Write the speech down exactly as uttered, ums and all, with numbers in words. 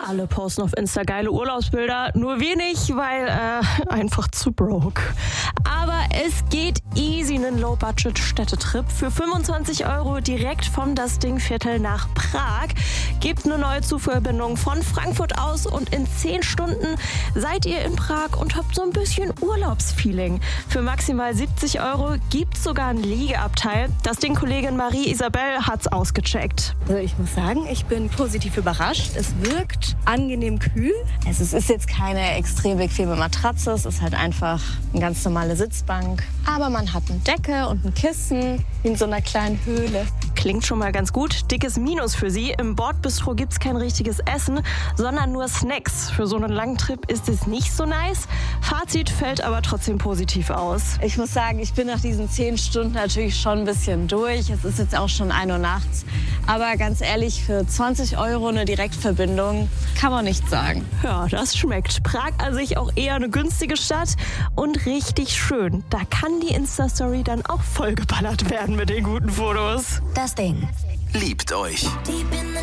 Alle posten auf Insta geile Urlaubsbilder, nur wenig, weil äh, einfach zu broke. Aber es geht easy, einen Low-Budget-Städtetrip für fünfundzwanzig Euro direkt vom Das Ding-Viertel nach Prag. Gibt eine neue Zugverbindung von Frankfurt aus und in zehn Stunden seid ihr in Prag und habt so ein bisschen Urlaubsfeeling. Für maximal siebzig Euro gibt's sogar ein Liegeabteil. Das Ding-Kollegin Marie-Isabel hat's ausgecheckt. Also ich muss sagen, ich bin positiv überrascht. Es wirkt angenehm kühl. Also es ist jetzt keine extrem bequeme Matratze, es ist halt einfach eine ganz normale Sitzbank. Aber man hat eine Decke und ein Kissen wie in so einer kleinen Höhle. Klingt schon mal ganz gut. Dickes Minus für Sie. Im Bordbistro gibt's kein richtiges Essen, sondern nur Snacks. Für so einen langen Trip ist es nicht so nice. Fazit fällt aber trotzdem positiv aus. Ich muss sagen, ich bin nach diesen zehn Stunden natürlich schon ein bisschen durch. Es ist jetzt auch schon ein Uhr nachts. Aber ganz ehrlich, für zwanzig Euro eine Direktverbindung kann man nicht sagen. Ja, das schmeckt. Prag an sich auch eher eine günstige Stadt und richtig schön. Da kann die Insta-Story dann auch vollgeballert werden mit den guten Fotos. Das Ding. Liebt euch. Deep in the